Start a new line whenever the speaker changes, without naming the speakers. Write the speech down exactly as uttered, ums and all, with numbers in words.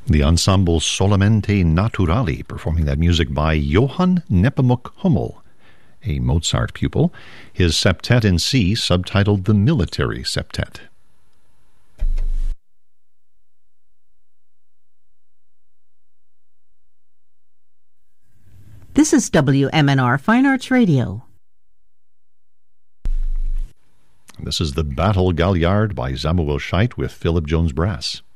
The ensemble Solamente Naturali, performing that music by Johann Nepomuk Hummel, a Mozart pupil, his septet in C, subtitled The Military Septet.
This is W M N R Fine Arts Radio.
This is the Battle Galliard by Samuel Scheidt with Philip Jones Brass.